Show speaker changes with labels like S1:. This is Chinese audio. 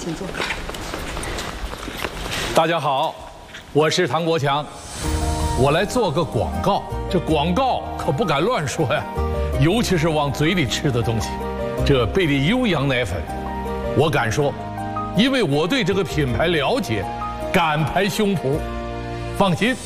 S1: 请坐。
S2: 大家好，我是唐国强，我来做个广告。这广告可不敢乱说呀，尤其是往嘴里吃的东西。这贝利优羊奶粉，我敢说，因为我对这个品牌了解，敢拍胸脯，放心。